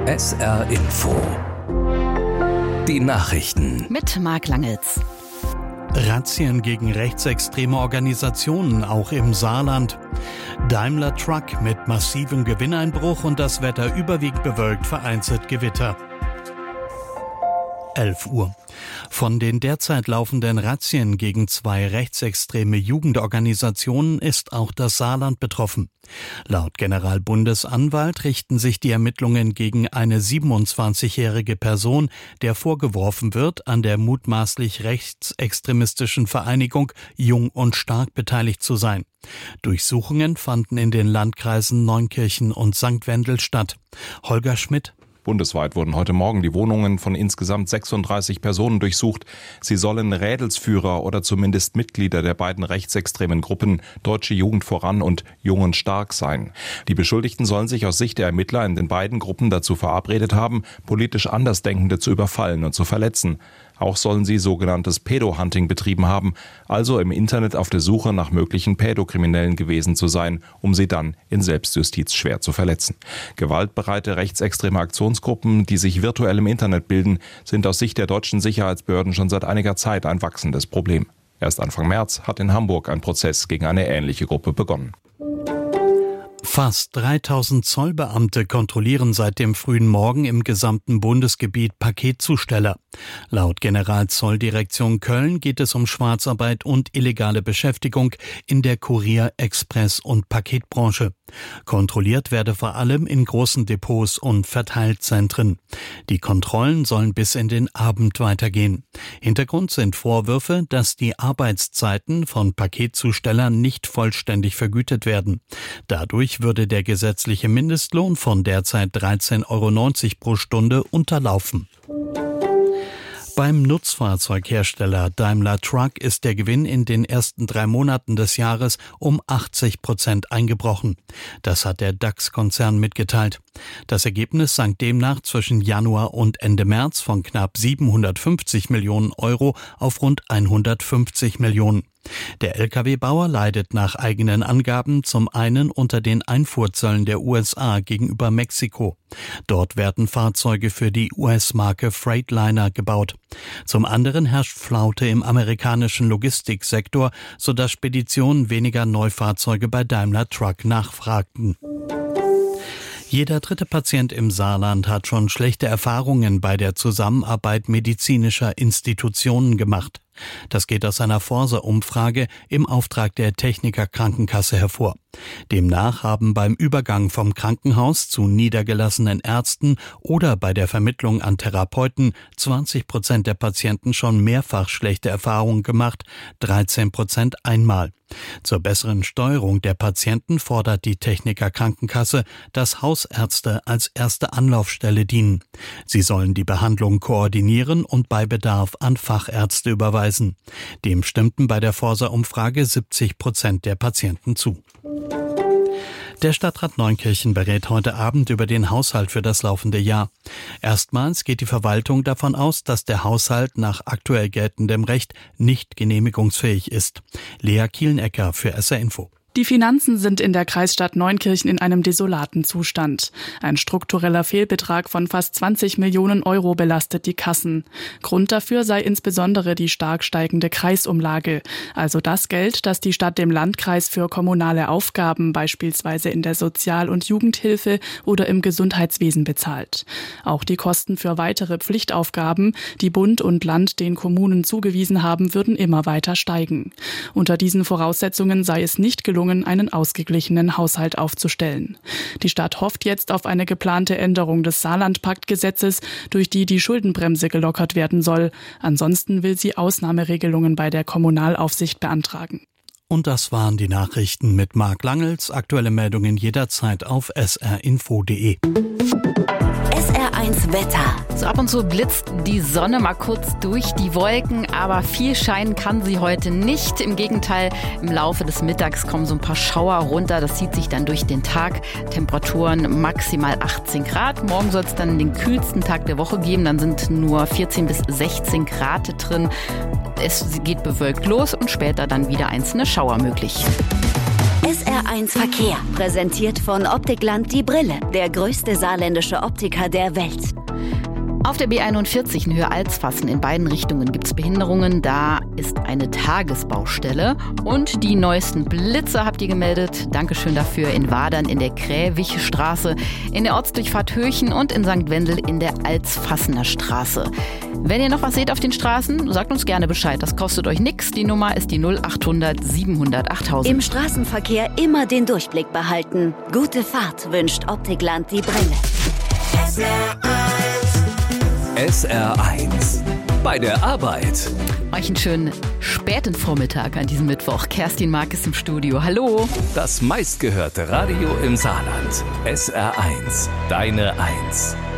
SR Info. Die Nachrichten. Mit Marc Langels. Razzien gegen rechtsextreme Organisationen, auch im Saarland. Daimler Truck mit massivem Gewinneinbruch und das Wetter überwiegend bewölkt, vereinzelt Gewitter. 11 Uhr. Von den derzeit laufenden Razzien gegen 2 rechtsextreme Jugendorganisationen ist auch das Saarland betroffen. Laut Generalbundesanwalt richten sich die Ermittlungen gegen eine 27-jährige Person, der vorgeworfen wird, an der mutmaßlich rechtsextremistischen Vereinigung Jung und Stark beteiligt zu sein. Durchsuchungen fanden in den Landkreisen Neunkirchen und St. Wendel statt. Holger Schmidt. Bundesweit wurden heute Morgen die Wohnungen von insgesamt 36 Personen durchsucht. Sie sollen Rädelsführer oder zumindest Mitglieder der beiden rechtsextremen Gruppen Deutsche Jugend voran und Jung und Stark sein. Die Beschuldigten sollen sich aus Sicht der Ermittler in den beiden Gruppen dazu verabredet haben, politisch Andersdenkende zu überfallen und zu verletzen. Auch sollen sie sogenanntes Pädo-Hunting betrieben haben, also im Internet auf der Suche nach möglichen Pädokriminellen gewesen zu sein, um sie dann in Selbstjustiz schwer zu verletzen. Gewaltbereite rechtsextreme Aktionsgruppen, die sich virtuell im Internet bilden, sind aus Sicht der deutschen Sicherheitsbehörden schon seit einiger Zeit ein wachsendes Problem. Erst Anfang März hat in Hamburg ein Prozess gegen eine ähnliche Gruppe begonnen. Fast 3000 Zollbeamte kontrollieren seit dem frühen Morgen im gesamten Bundesgebiet Paketzusteller. Laut Generalzolldirektion Köln geht es um Schwarzarbeit und illegale Beschäftigung in der Kurier-, Express- und Paketbranche. Kontrolliert werde vor allem in großen Depots und Verteilzentren. Die Kontrollen sollen bis in den Abend weitergehen. Hintergrund sind Vorwürfe, dass die Arbeitszeiten von Paketzustellern nicht vollständig vergütet werden. Dadurch würde der gesetzliche Mindestlohn von derzeit 13,90 € pro Stunde unterlaufen. Beim Nutzfahrzeughersteller Daimler Truck ist der Gewinn in den ersten 3 Monaten des Jahres um 80% eingebrochen. Das hat der DAX-Konzern mitgeteilt. Das Ergebnis sank demnach zwischen Januar und Ende März von knapp 750 Millionen € auf rund 150 Millionen. Der Lkw-Bauer leidet nach eigenen Angaben zum einen unter den Einfuhrzöllen der USA gegenüber Mexiko. Dort werden Fahrzeuge für die US-Marke Freightliner gebaut. Zum anderen herrscht Flaute im amerikanischen Logistiksektor, sodass Speditionen weniger Neufahrzeuge bei Daimler Truck nachfragten. Jeder 3. Patient im Saarland hat schon schlechte Erfahrungen bei der Zusammenarbeit medizinischer Institutionen gemacht. Das geht aus einer Forsa-Umfrage im Auftrag der Techniker Krankenkasse hervor. Demnach haben beim Übergang vom Krankenhaus zu niedergelassenen Ärzten oder bei der Vermittlung an Therapeuten 20% der Patienten schon mehrfach schlechte Erfahrungen gemacht, 13% einmal. Zur besseren Steuerung der Patienten fordert die Techniker Krankenkasse, dass Hausärzte als erste Anlaufstelle dienen. Sie sollen die Behandlung koordinieren und bei Bedarf an Fachärzte überweisen. Dem stimmten bei der Forsa-Umfrage 70% der Patienten zu. Der Stadtrat Neunkirchen berät heute Abend über den Haushalt für das laufende Jahr. Erstmals geht die Verwaltung davon aus, dass der Haushalt nach aktuell geltendem Recht nicht genehmigungsfähig ist. Lea Kielenecker für SR Info. Die Finanzen sind in der Kreisstadt Neunkirchen in einem desolaten Zustand. Ein struktureller Fehlbetrag von fast 20 Millionen € belastet die Kassen. Grund dafür sei insbesondere die stark steigende Kreisumlage, also das Geld, das die Stadt dem Landkreis für kommunale Aufgaben, beispielsweise in der Sozial- und Jugendhilfe oder im Gesundheitswesen bezahlt. Auch die Kosten für weitere Pflichtaufgaben, die Bund und Land den Kommunen zugewiesen haben, würden immer weiter steigen. Unter diesen Voraussetzungen sei es nicht gelungen, einen ausgeglichenen Haushalt aufzustellen. Die Stadt hofft jetzt auf eine geplante Änderung des Saarland-Pakt-Gesetzes, durch die die Schuldenbremse gelockert werden soll. Ansonsten will sie Ausnahmeregelungen bei der Kommunalaufsicht beantragen. Und das waren die Nachrichten mit Marc Langels. Aktuelle Meldungen jederzeit auf srinfo.de. SR1 Wetter. So ab und zu blitzt die Sonne mal kurz durch die Wolken, aber viel scheinen kann sie heute nicht. Im Gegenteil, im Laufe des Mittags kommen so ein paar Schauer runter. Das zieht sich dann durch den Tag. Temperaturen maximal 18 Grad. Morgen soll es dann den kühlsten Tag der Woche geben. Dann sind nur 14 bis 16 Grad drin. Es geht bewölkt los und später dann wieder einzelne Schauer möglich. SR1 Verkehr, präsentiert von Optikland die Brille, der größte saarländische Optiker der Welt. Auf der B41 in Höhe Alsfassen in beiden Richtungen gibt es Behinderungen. Da ist eine Tagesbaustelle. Und die neuesten Blitze habt ihr gemeldet. Dankeschön dafür in Wadern in der Kräwichstraße, in der Ortsdurchfahrt Höchen und in St. Wendel in der Alsfassener Straße. Wenn ihr noch was seht auf den Straßen, sagt uns gerne Bescheid. Das kostet euch nichts. Die Nummer ist die 0800 700 8000. Im Straßenverkehr immer den Durchblick behalten. Gute Fahrt wünscht Optikland die Brille. SR1 bei der Arbeit. Euch einen schönen späten Vormittag an diesem Mittwoch. Kerstin Mark ist im Studio. Hallo. Das meistgehörte Radio im Saarland. SR1, deine Eins.